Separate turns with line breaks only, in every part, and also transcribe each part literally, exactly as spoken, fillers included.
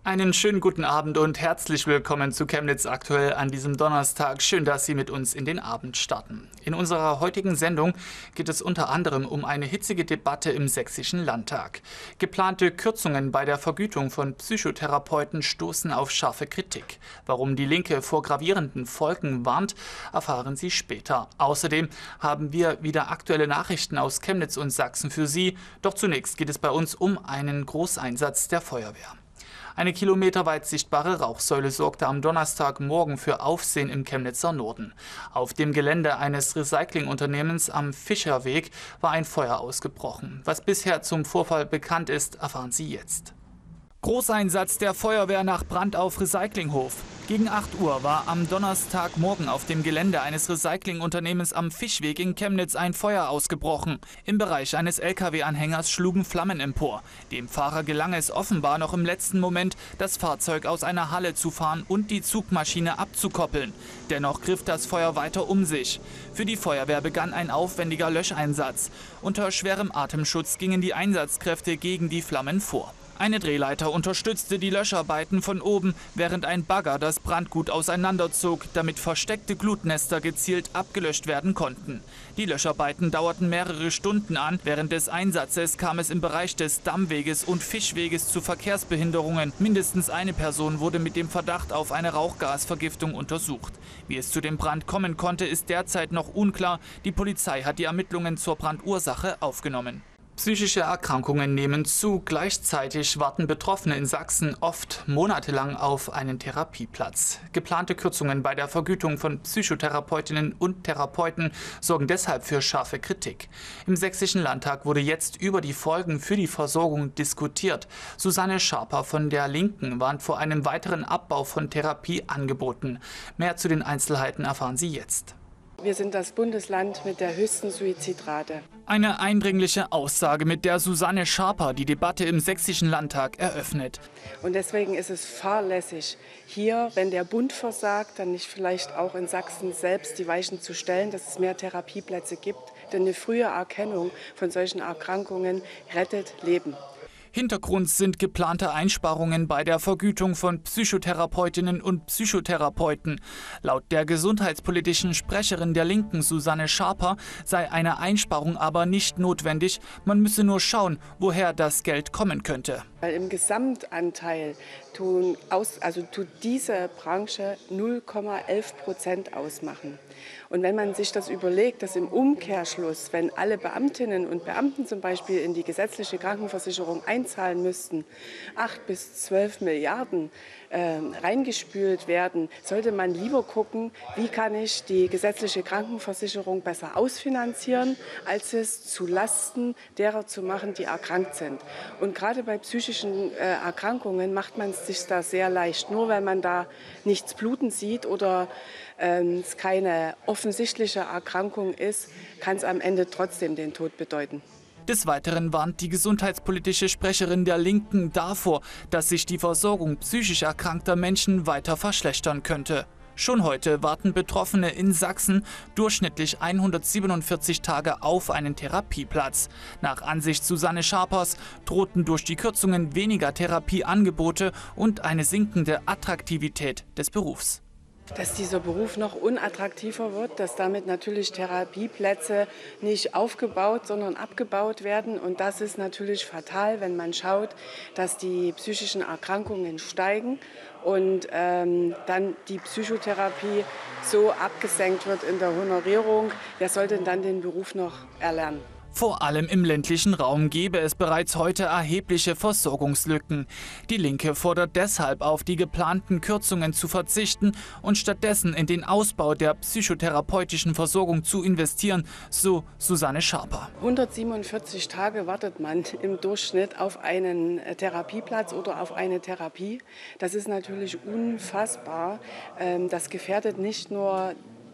Einen schönen guten Abend und herzlich willkommen zu Chemnitz aktuell an diesem Donnerstag. Schön, dass Sie mit uns in den Abend starten. In unserer heutigen Sendung geht es unter anderem um eine hitzige Debatte im Sächsischen Landtag. Geplante Kürzungen bei der Vergütung von Psychotherapeuten stoßen auf scharfe Kritik. Warum die Linke vor gravierenden Folgen warnt, erfahren Sie später. Außerdem haben wir wieder aktuelle Nachrichten aus Chemnitz und Sachsen für Sie. Doch zunächst geht es bei uns um einen Großeinsatz der Feuerwehr. Eine kilometerweit sichtbare Rauchsäule sorgte am Donnerstagmorgen für Aufsehen im Chemnitzer Norden. Auf dem Gelände eines Recyclingunternehmens am Fischerweg war ein Feuer ausgebrochen. Was bisher zum Vorfall bekannt ist, erfahren Sie jetzt. Großeinsatz der Feuerwehr nach Brand auf Recyclinghof. Gegen acht Uhr war am Donnerstagmorgen auf dem Gelände eines Recyclingunternehmens am Fischweg in Chemnitz ein Feuer ausgebrochen. Im Bereich eines L K W-Anhängers schlugen Flammen empor. Dem Fahrer gelang es offenbar noch im letzten Moment, das Fahrzeug aus einer Halle zu fahren und die Zugmaschine abzukoppeln. Dennoch griff das Feuer weiter um sich. Für die Feuerwehr begann ein aufwendiger Löscheinsatz. Unter schwerem Atemschutz gingen die Einsatzkräfte gegen die Flammen vor. Eine Drehleiter unterstützte die Löscharbeiten von oben, während ein Bagger das Brandgut auseinanderzog, damit versteckte Glutnester gezielt abgelöscht werden konnten. Die Löscharbeiten dauerten mehrere Stunden an. Während des Einsatzes kam es im Bereich des Dammweges und Fischweges zu Verkehrsbehinderungen. Mindestens eine Person wurde mit dem Verdacht auf eine Rauchgasvergiftung untersucht. Wie es zu dem Brand kommen konnte, ist derzeit noch unklar. Die Polizei hat die Ermittlungen zur Brandursache aufgenommen. Psychische Erkrankungen nehmen zu. Gleichzeitig warten Betroffene in Sachsen oft monatelang auf einen Therapieplatz. Geplante Kürzungen bei der Vergütung von Psychotherapeutinnen und Therapeuten sorgen deshalb für scharfe Kritik. Im Sächsischen Landtag wurde jetzt über die Folgen für die Versorgung diskutiert. Susanne Scharper von der Linken warnt vor einem weiteren Abbau von Therapieangeboten. Mehr zu den Einzelheiten erfahren Sie jetzt.
Wir sind das Bundesland mit der höchsten Suizidrate.
Eine eindringliche Aussage, mit der Susanne Scharper die Debatte im Sächsischen Landtag eröffnet.
Und deswegen ist es fahrlässig, hier, wenn der Bund versagt, dann nicht vielleicht auch in Sachsen selbst die Weichen zu stellen, dass es mehr Therapieplätze gibt. Denn eine frühe Erkennung von solchen Erkrankungen rettet Leben.
Hintergrund sind geplante Einsparungen bei der Vergütung von Psychotherapeutinnen und Psychotherapeuten. Laut der gesundheitspolitischen Sprecherin der Linken, Susanne Scharper, sei eine Einsparung aber nicht notwendig. Man müsse nur schauen, woher das Geld kommen könnte.
Weil im Gesamtanteil tun aus, also tut diese Branche null Komma elf Prozent ausmachen. Und wenn man sich das überlegt, dass im Umkehrschluss, wenn alle Beamtinnen und Beamten zum Beispiel in die gesetzliche Krankenversicherung einzahlen müssten, acht bis zwölf Milliarden äh, reingespült werden, sollte man lieber gucken, wie kann ich die gesetzliche Krankenversicherung besser ausfinanzieren, als es zu Lasten derer zu machen, die erkrankt sind. Und gerade bei psychischen äh, Erkrankungen macht man es sich da sehr leicht. Nur weil man da nichts bluten sieht oder ähm, es keine offensichtliche Erkrankung ist, kann es am Ende trotzdem den Tod bedeuten.
Des Weiteren warnt die gesundheitspolitische Sprecherin der Linken davor, dass sich die Versorgung psychisch erkrankter Menschen weiter verschlechtern könnte. Schon heute warten Betroffene in Sachsen durchschnittlich hundertsiebenundvierzig Tage auf einen Therapieplatz. Nach Ansicht Susanne Scharpers drohten durch die Kürzungen weniger Therapieangebote und eine sinkende Attraktivität des Berufs.
Dass dieser Beruf noch unattraktiver wird, dass damit natürlich Therapieplätze nicht aufgebaut, sondern abgebaut werden. Und das ist natürlich fatal, wenn man schaut, dass die psychischen Erkrankungen steigen und ähm, dann die Psychotherapie so abgesenkt wird in der Honorierung. Wer soll denn dann den Beruf noch erlernen?
Vor allem im ländlichen Raum gäbe es bereits heute erhebliche Versorgungslücken. Die Linke fordert deshalb auf, die geplanten Kürzungen zu verzichten und stattdessen in den Ausbau der psychotherapeutischen Versorgung zu investieren, so Susanne Scharper.
hundertsiebenundvierzig Tage wartet man im Durchschnitt auf einen Therapieplatz oder auf eine Therapie. Das ist natürlich unfassbar. Das gefährdet nicht nur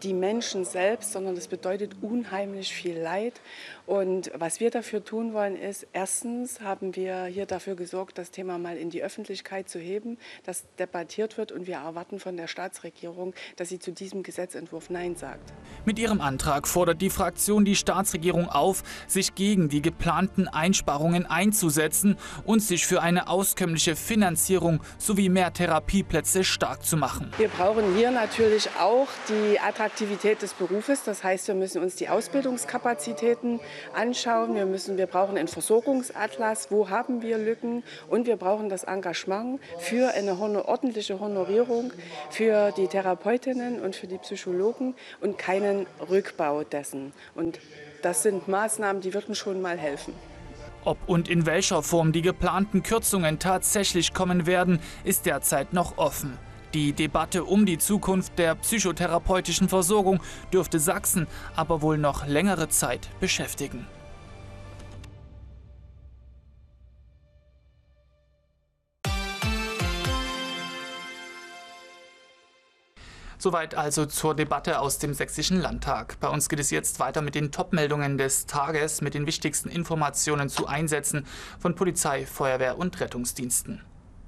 die Menschen selbst, sondern das bedeutet unheimlich viel Leid. Und was wir dafür tun wollen, ist, erstens haben wir hier dafür gesorgt, das Thema mal in die Öffentlichkeit zu heben, dass debattiert wird, und wir erwarten von der Staatsregierung, dass sie zu diesem Gesetzentwurf Nein sagt.
Mit ihrem Antrag fordert die Fraktion die Staatsregierung auf, sich gegen die geplanten Einsparungen einzusetzen und sich für eine auskömmliche Finanzierung sowie mehr Therapieplätze stark zu machen.
Wir brauchen hier natürlich auch die Attraktivität des Berufes. Das heißt, wir müssen uns die Ausbildungskapazitäten anschauen. Wir, müssen, wir brauchen einen Versorgungsatlas, wo haben wir Lücken, und wir brauchen das Engagement für eine honor- ordentliche Honorierung für die Therapeutinnen und für die Psychologen und keinen Rückbau dessen. Und das sind Maßnahmen, die würden schon mal helfen.
Ob und in welcher Form die geplanten Kürzungen tatsächlich kommen werden, ist derzeit noch offen. Die Debatte um die Zukunft der psychotherapeutischen Versorgung dürfte Sachsen aber wohl noch längere Zeit beschäftigen. Soweit also zur Debatte aus dem Sächsischen Landtag. Bei uns geht es jetzt weiter mit den Top-Meldungen des Tages, mit den wichtigsten Informationen zu Einsätzen von Polizei, Feuerwehr und Rettungsdiensten.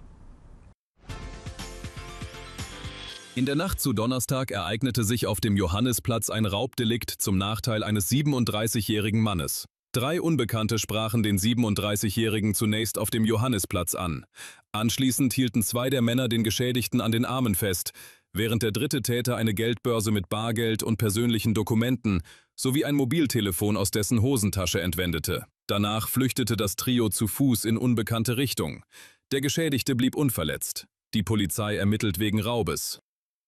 In der Nacht zu Donnerstag ereignete sich auf dem Johannisplatz ein Raubdelikt zum Nachteil eines siebenunddreißigjährigen Mannes. Drei Unbekannte sprachen den siebenunddreißigjährigen zunächst auf dem Johannisplatz an. Anschließend hielten zwei der Männer den Geschädigten an den Armen fest, während der dritte Täter eine Geldbörse mit Bargeld und persönlichen Dokumenten sowie ein Mobiltelefon aus dessen Hosentasche entwendete. Danach flüchtete das Trio zu Fuß in unbekannte Richtung. Der Geschädigte blieb unverletzt. Die Polizei ermittelt wegen Raubes.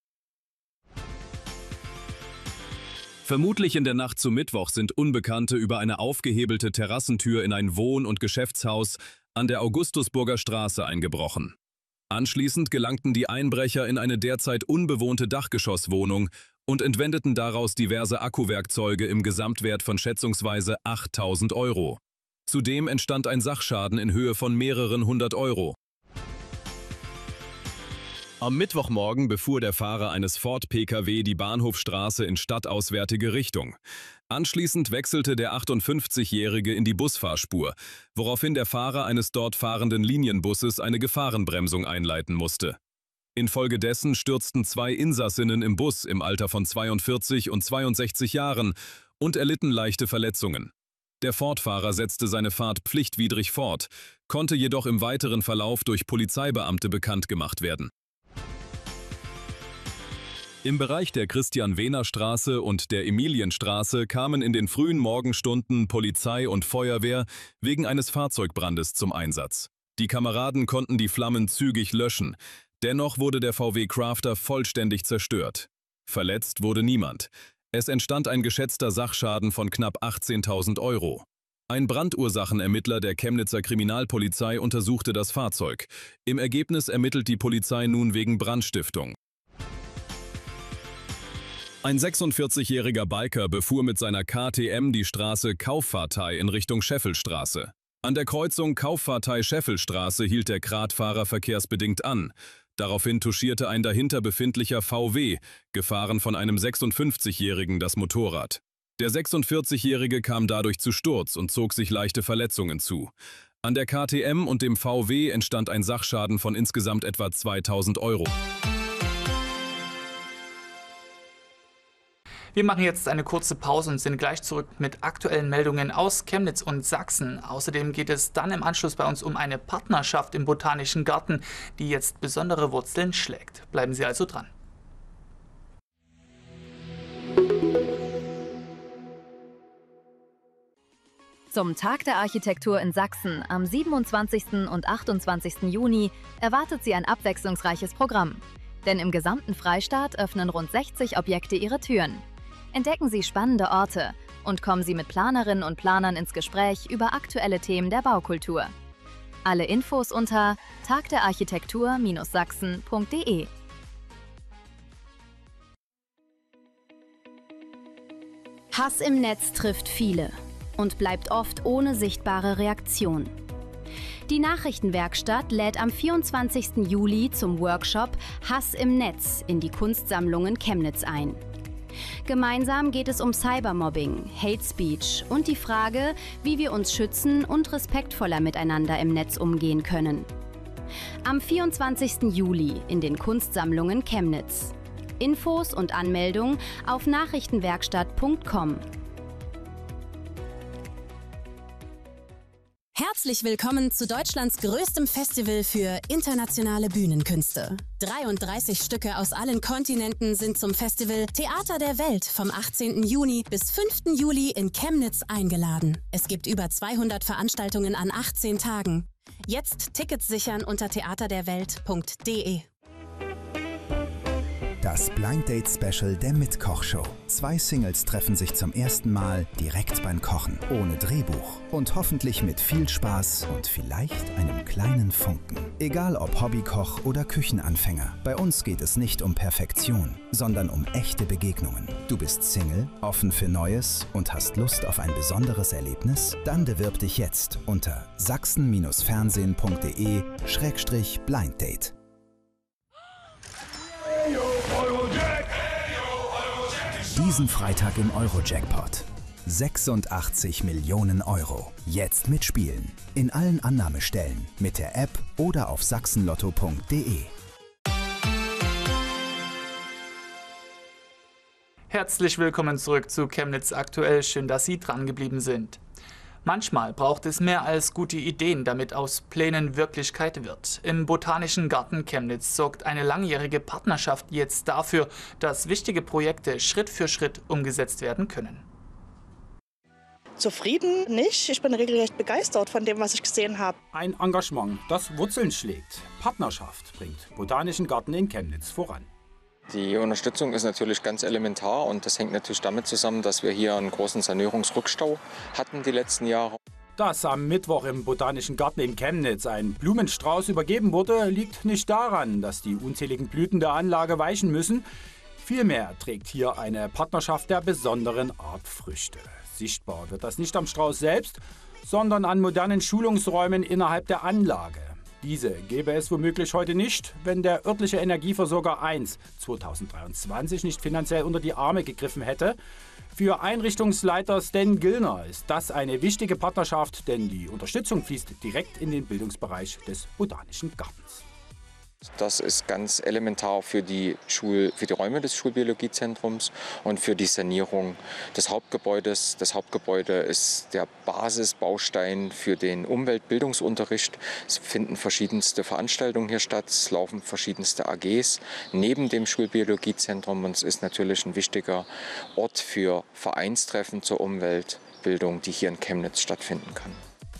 Vermutlich in der Nacht zu Mittwoch sind Unbekannte über eine aufgehebelte Terrassentür in ein Wohn- und Geschäftshaus an der Augustusburger Straße eingebrochen. Anschließend gelangten die Einbrecher in eine derzeit unbewohnte Dachgeschosswohnung und entwendeten daraus diverse Akkuwerkzeuge im Gesamtwert von schätzungsweise achttausend Euro. Zudem entstand ein Sachschaden in Höhe von mehreren hundert Euro. Am Mittwochmorgen befuhr der Fahrer eines Ford-P K W die Bahnhofstraße in stadtauswärtige Richtung. Anschließend wechselte der achtundfünfzigjährige in die Busfahrspur, woraufhin der Fahrer eines dort fahrenden Linienbusses eine Gefahrenbremsung einleiten musste. Infolgedessen stürzten zwei Insassinnen im Bus im Alter von zweiundvierzig und zweiundsechzig Jahren und erlitten leichte Verletzungen. Der Ford-Fahrer setzte seine Fahrt pflichtwidrig fort, konnte jedoch im weiteren Verlauf durch Polizeibeamte bekannt gemacht werden. Im Bereich der Christian-Wehner-Straße und der Emilienstraße kamen in den frühen Morgenstunden Polizei und Feuerwehr wegen eines Fahrzeugbrandes zum Einsatz. Die Kameraden konnten die Flammen zügig löschen, dennoch wurde der V W Crafter vollständig zerstört. Verletzt wurde niemand. Es entstand ein geschätzter Sachschaden von knapp achtzehntausend Euro. Ein Brandursachenermittler der Chemnitzer Kriminalpolizei untersuchte das Fahrzeug. Im Ergebnis ermittelt die Polizei nun wegen Brandstiftung. Ein sechsundvierzigjähriger Biker befuhr mit seiner K T M die Straße Kauffahrtei in Richtung Scheffelstraße. An der Kreuzung Kauffahrtei-Scheffelstraße hielt der Kratfahrer verkehrsbedingt an. Daraufhin touchierte ein dahinter befindlicher V W, gefahren von einem sechsundfünfzigjährigen, das Motorrad. Der sechsundvierzigjährige kam dadurch zu Sturz und zog sich leichte Verletzungen zu. An der K T M und dem V W entstand ein Sachschaden von insgesamt etwa zweitausend Euro.
Wir machen jetzt eine kurze Pause und sind gleich zurück mit aktuellen Meldungen aus Chemnitz und Sachsen. Außerdem geht es dann im Anschluss bei uns um eine Partnerschaft im Botanischen Garten, die jetzt besondere Wurzeln schlägt. Bleiben Sie also dran.
Zum Tag der Architektur in Sachsen am siebenundzwanzigsten und achtundzwanzigsten Juni erwartet Sie ein abwechslungsreiches Programm. Denn im gesamten Freistaat öffnen rund sechzig Objekte ihre Türen. Entdecken Sie spannende Orte und kommen Sie mit Planerinnen und Planern ins Gespräch über aktuelle Themen der Baukultur. Alle Infos unter tagderarchitektur Bindestrich sachsen Punkt de.
Hass im Netz trifft viele und bleibt oft ohne sichtbare Reaktion. Die Nachrichtenwerkstatt lädt am vierundzwanzigsten Juli zum Workshop Hass im Netz in die Kunstsammlungen Chemnitz ein. Gemeinsam geht es um Cybermobbing, Hate Speech und die Frage, wie wir uns schützen und respektvoller miteinander im Netz umgehen können. Am vierundzwanzigsten Juli in den Kunstsammlungen Chemnitz. Infos und Anmeldung auf nachrichtenwerkstatt punkt com.
Herzlich willkommen zu Deutschlands größtem Festival für internationale Bühnenkünste. dreiunddreißig Stücke aus allen Kontinenten sind zum Festival Theater der Welt vom achtzehnten Juni bis fünften Juli in Chemnitz eingeladen. Es gibt über zweihundert Veranstaltungen an achtzehn Tagen. Jetzt Tickets sichern unter theaterderwelt punkt de.
Das Blind Date Special der Mitkoch-Show. Zwei Singles treffen sich zum ersten Mal direkt beim Kochen, ohne Drehbuch und hoffentlich mit viel Spaß und vielleicht einem kleinen Funken. Egal ob Hobbykoch oder Küchenanfänger, bei uns geht es nicht um Perfektion, sondern um echte Begegnungen. Du bist Single, offen für Neues und hast Lust auf ein besonderes Erlebnis? Dann bewirb dich jetzt unter sachsen fernsehen punkt de Schrägstrich Blind Date. Diesen Freitag im Euro-Jackpot. sechsundachtzig Millionen Euro. Jetzt mitspielen. In allen Annahmestellen, mit der App oder auf sachsenlotto punkt de.
Herzlich willkommen zurück zu Chemnitz aktuell. Schön, dass Sie dran geblieben sind. Manchmal braucht es mehr als gute Ideen, damit aus Plänen Wirklichkeit wird. Im Botanischen Garten Chemnitz sorgt eine langjährige Partnerschaft jetzt dafür, dass wichtige Projekte Schritt für Schritt umgesetzt werden können.
Zufrieden nicht. Ich bin regelrecht begeistert von dem, was ich gesehen habe.
Ein Engagement, das Wurzeln schlägt. Partnerschaft bringt Botanischen Garten in Chemnitz voran.
Die Unterstützung ist natürlich ganz elementar und das hängt natürlich damit zusammen, dass wir hier einen großen Sanierungsrückstau hatten die letzten Jahre.
Dass am Mittwoch im Botanischen Garten in Chemnitz ein Blumenstrauß übergeben wurde, liegt nicht daran, dass die unzähligen Blüten der Anlage weichen müssen. Vielmehr trägt hier eine Partnerschaft der besonderen Art Früchte. Sichtbar wird das nicht am Strauß selbst, sondern an modernen Schulungsräumen innerhalb der Anlage. Diese gäbe es womöglich heute nicht, wenn der örtliche Energieversorger eins zweitausenddreiundzwanzig nicht finanziell unter die Arme gegriffen hätte. Für Einrichtungsleiter Stan Gillner ist das eine wichtige Partnerschaft, denn die Unterstützung fließt direkt in den Bildungsbereich des Botanischen Gartens.
Das ist ganz elementar für die, Schul, für die Räume des Schulbiologiezentrums und für die Sanierung des Hauptgebäudes. Das Hauptgebäude ist der Basisbaustein für den Umweltbildungsunterricht. Es finden verschiedenste Veranstaltungen hier statt, es laufen verschiedenste A Gs neben dem Schulbiologiezentrum und es ist natürlich ein wichtiger Ort für Vereinstreffen zur Umweltbildung, die hier in Chemnitz stattfinden kann.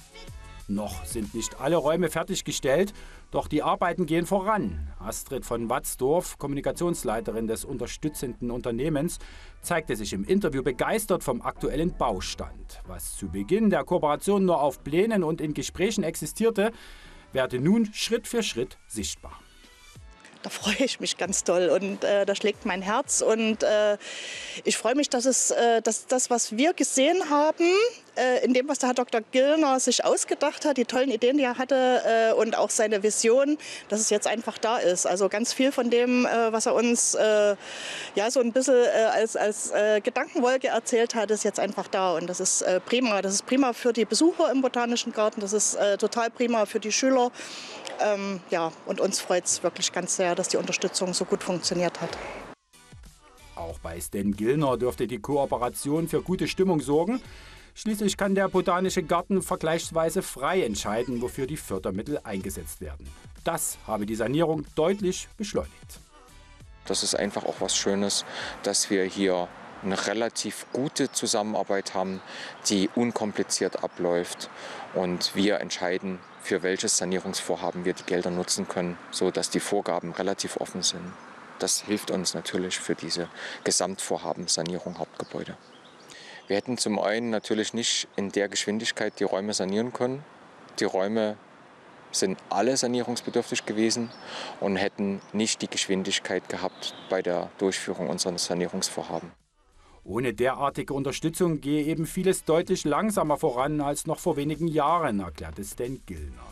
Noch sind nicht alle Räume fertiggestellt, doch die Arbeiten gehen voran. Astrid von Watzdorf, Kommunikationsleiterin des unterstützenden Unternehmens, zeigte sich im Interview begeistert vom aktuellen Baustand. Was zu Beginn der Kooperation nur auf Plänen und in Gesprächen existierte, werde nun Schritt für Schritt sichtbar.
Da freue ich mich ganz doll und äh, da schlägt mein Herz und äh, ich freue mich, dass, es, äh, dass das, was wir gesehen haben, äh, in dem, was der Herr Doktor Gillner sich ausgedacht hat, die tollen Ideen, die er hatte äh, und auch seine Vision, dass es jetzt einfach da ist. Also ganz viel von dem, äh, was er uns äh, ja, so ein bisschen äh, als, als äh, Gedankenwolke erzählt hat, ist jetzt einfach da und das ist äh, prima. Das ist prima für die Besucher im Botanischen Garten, das ist äh, total prima für die Schüler. Ähm, ja, und uns freut es wirklich ganz sehr, dass die Unterstützung so gut funktioniert hat.
Auch bei Stan Gillner dürfte die Kooperation für gute Stimmung sorgen. Schließlich kann der Botanische Garten vergleichsweise frei entscheiden, wofür die Fördermittel eingesetzt werden. Das habe die Sanierung deutlich beschleunigt.
Das ist einfach auch was Schönes, dass wir hier eine relativ gute Zusammenarbeit haben, die unkompliziert abläuft und wir entscheiden, für welches Sanierungsvorhaben wir die Gelder nutzen können, sodass die Vorgaben relativ offen sind. Das hilft uns natürlich für diese Gesamtvorhaben Sanierung Hauptgebäude. Wir hätten zum einen natürlich nicht in der Geschwindigkeit die Räume sanieren können. Die Räume sind alle sanierungsbedürftig gewesen und hätten nicht die Geschwindigkeit gehabt bei der Durchführung unseres Sanierungsvorhabens.
Ohne derartige Unterstützung gehe eben vieles deutlich langsamer voran als noch vor wenigen Jahren, erklärte Stan Gillner. Die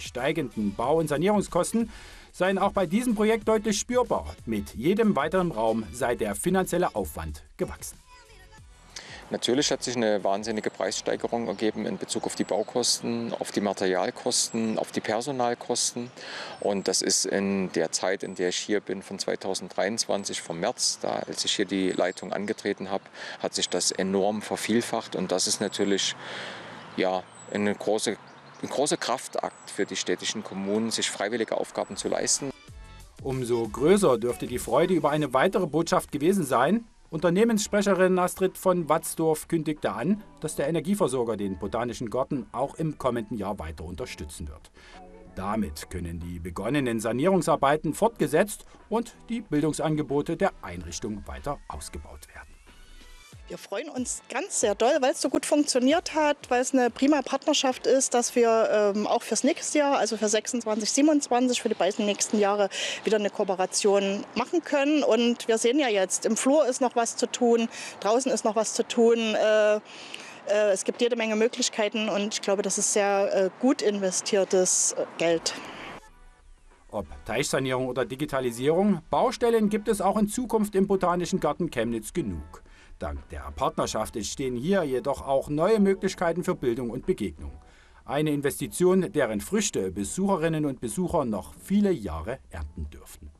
steigenden Bau- und Sanierungskosten seien auch bei diesem Projekt deutlich spürbar. Mit jedem weiteren Raum sei der finanzielle Aufwand gewachsen.
Natürlich hat sich eine wahnsinnige Preissteigerung ergeben in Bezug auf die Baukosten, auf die Materialkosten, auf die Personalkosten. Und das ist in der Zeit, in der ich hier bin, von zweitausenddreiundzwanzig, vom März, da, als ich hier die Leitung angetreten habe, hat sich das enorm vervielfacht. Und das ist natürlich ja, eine große, ein großer Kraftakt für die städtischen Kommunen, sich freiwillige Aufgaben zu leisten.
Umso größer dürfte die Freude über eine weitere Botschaft gewesen sein. Unternehmenssprecherin Astrid von Watzdorf kündigte an, dass der Energieversorger den Botanischen Garten auch im kommenden Jahr weiter unterstützen wird. Damit können die begonnenen Sanierungsarbeiten fortgesetzt und die Bildungsangebote der Einrichtung weiter ausgebaut werden.
Wir freuen uns ganz sehr doll, weil es so gut funktioniert hat, weil es eine prima Partnerschaft ist, dass wir ähm, auch fürs nächste Jahr, also für sechsundzwanzig, siebenundzwanzig, für die beiden nächsten Jahre wieder eine Kooperation machen können. Und wir sehen ja jetzt, im Flur ist noch was zu tun, draußen ist noch was zu tun. Äh, äh, es gibt jede Menge Möglichkeiten und ich glaube, das ist sehr äh, gut investiertes äh, Geld.
Ob Teichsanierung oder Digitalisierung, Baustellen gibt es auch in Zukunft im Botanischen Garten Chemnitz genug. Dank der Partnerschaft entstehen hier jedoch auch neue Möglichkeiten für Bildung und Begegnung. Eine Investition, deren Früchte Besucherinnen und Besucher noch viele Jahre ernten dürften.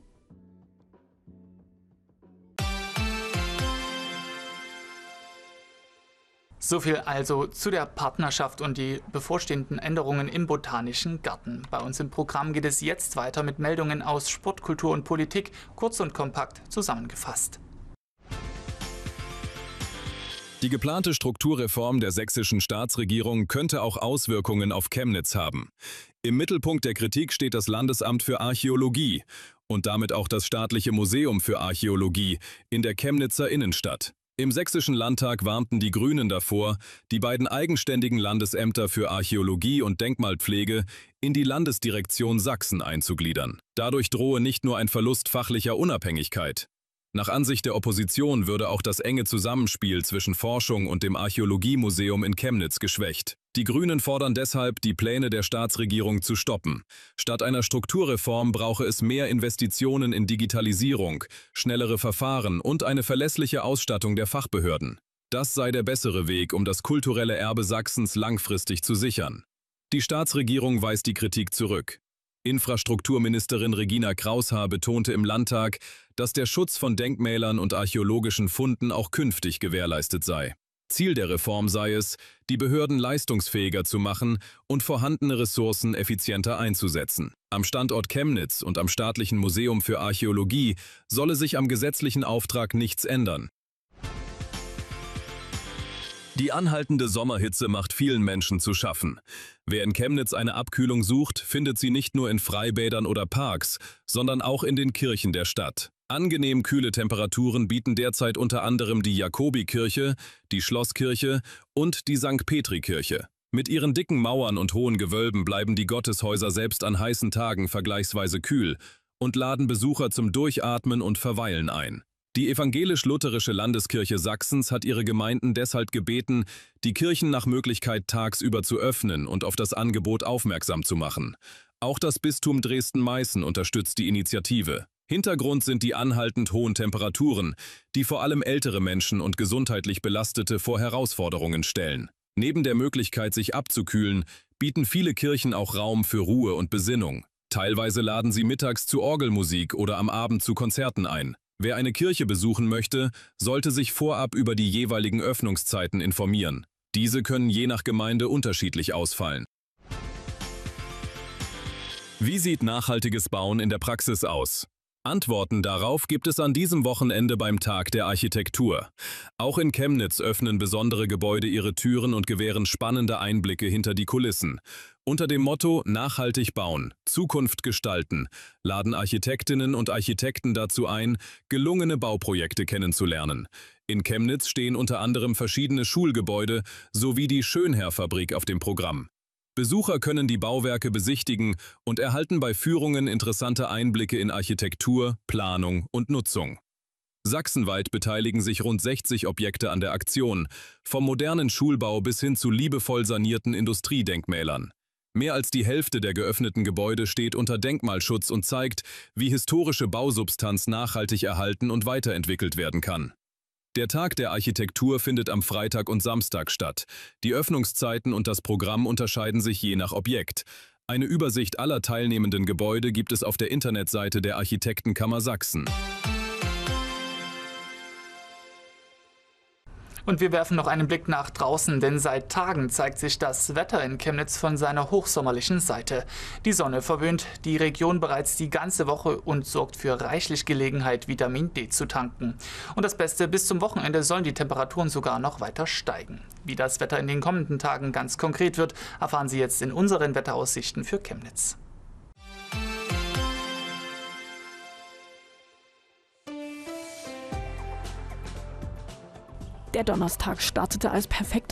So viel also zu der Partnerschaft und die bevorstehenden Änderungen im Botanischen Garten. Bei uns im Programm geht es jetzt weiter mit Meldungen aus Sport, Kultur und Politik, kurz und kompakt zusammengefasst.
Die geplante Strukturreform der sächsischen Staatsregierung könnte auch Auswirkungen auf Chemnitz haben. Im Mittelpunkt der Kritik steht das Landesamt für Archäologie und damit auch das staatliche Museum für Archäologie in der Chemnitzer Innenstadt. Im Sächsischen Landtag warnten die Grünen davor, die beiden eigenständigen Landesämter für Archäologie und Denkmalpflege in die Landesdirektion Sachsen einzugliedern. Dadurch drohe nicht nur ein Verlust fachlicher Unabhängigkeit. Nach Ansicht der Opposition würde auch das enge Zusammenspiel zwischen Forschung und dem Archäologiemuseum in Chemnitz geschwächt. Die Grünen fordern deshalb, die Pläne der Staatsregierung zu stoppen. Statt einer Strukturreform brauche es mehr Investitionen in Digitalisierung, schnellere Verfahren und eine verlässliche Ausstattung der Fachbehörden. Das sei der bessere Weg, um das kulturelle Erbe Sachsens langfristig zu sichern. Die Staatsregierung weist die Kritik zurück. Infrastrukturministerin Regina Kraushaar betonte im Landtag, dass der Schutz von Denkmälern und archäologischen Funden auch künftig gewährleistet sei. Ziel der Reform sei es, die Behörden leistungsfähiger zu machen und vorhandene Ressourcen effizienter einzusetzen. Am Standort Chemnitz und am Staatlichen Museum für Archäologie solle sich am gesetzlichen Auftrag nichts ändern. Die anhaltende Sommerhitze macht vielen Menschen zu schaffen. Wer in Chemnitz eine Abkühlung sucht, findet sie nicht nur in Freibädern oder Parks, sondern auch in den Kirchen der Stadt. Angenehm kühle Temperaturen bieten derzeit unter anderem die Jakobikirche, die Schlosskirche und die Sankt Petri-Kirche. Mit ihren dicken Mauern und hohen Gewölben bleiben die Gotteshäuser selbst an heißen Tagen vergleichsweise kühl und laden Besucher zum Durchatmen und Verweilen ein. Die evangelisch-lutherische Landeskirche Sachsens hat ihre Gemeinden deshalb gebeten, die Kirchen nach Möglichkeit tagsüber zu öffnen und auf das Angebot aufmerksam zu machen. Auch das Bistum Dresden-Meißen unterstützt die Initiative. Hintergrund sind die anhaltend hohen Temperaturen, die vor allem ältere Menschen und gesundheitlich Belastete vor Herausforderungen stellen. Neben der Möglichkeit, sich abzukühlen, bieten viele Kirchen auch Raum für Ruhe und Besinnung. Teilweise laden sie mittags zu Orgelmusik oder am Abend zu Konzerten ein. Wer eine Kirche besuchen möchte, sollte sich vorab über die jeweiligen Öffnungszeiten informieren. Diese können je nach Gemeinde unterschiedlich ausfallen. Wie sieht nachhaltiges Bauen in der Praxis aus? Antworten darauf gibt es an diesem Wochenende beim Tag der Architektur. Auch in Chemnitz öffnen besondere Gebäude ihre Türen und gewähren spannende Einblicke hinter die Kulissen. Unter dem Motto Nachhaltig bauen, Zukunft gestalten laden Architektinnen und Architekten dazu ein, gelungene Bauprojekte kennenzulernen. In Chemnitz stehen unter anderem verschiedene Schulgebäude sowie die Schönherr-Fabrik auf dem Programm. Besucher können die Bauwerke besichtigen und erhalten bei Führungen interessante Einblicke in Architektur, Planung und Nutzung. Sachsenweit beteiligen sich rund sechzig Objekte an der Aktion, vom modernen Schulbau bis hin zu liebevoll sanierten Industriedenkmälern. Mehr als die Hälfte der geöffneten Gebäude steht unter Denkmalschutz und zeigt, wie historische Bausubstanz nachhaltig erhalten und weiterentwickelt werden kann. Der Tag der Architektur findet am Freitag und Samstag statt. Die Öffnungszeiten und das Programm unterscheiden sich je nach Objekt. Eine Übersicht aller teilnehmenden Gebäude gibt es auf der Internetseite der Architektenkammer Sachsen.
Und wir werfen noch einen Blick nach draußen, denn seit Tagen zeigt sich das Wetter in Chemnitz von seiner hochsommerlichen Seite. Die Sonne verwöhnt die Region bereits die ganze Woche und sorgt für reichlich Gelegenheit, Vitamin D zu tanken. Und das Beste, bis zum Wochenende sollen die Temperaturen sogar noch weiter steigen. Wie das Wetter in den kommenden Tagen ganz konkret wird, erfahren Sie jetzt in unseren Wetteraussichten für Chemnitz.
Der Donnerstag startete als perfekter